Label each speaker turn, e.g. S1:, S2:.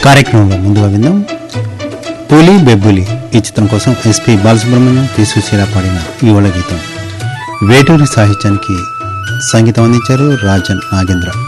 S1: కార్యక్రమంలో ముందుగా విందాం పులి బెబ్బులి ఈ చిత్రం కోసం ఎస్పి బాలసుబ్రహ్మణ్యం పి సుశీల పాడిన యువళ గీతం. వేటూరి సాహిత్యానికి సంగీతం అందించారు రాజన్ నాగేంద్ర.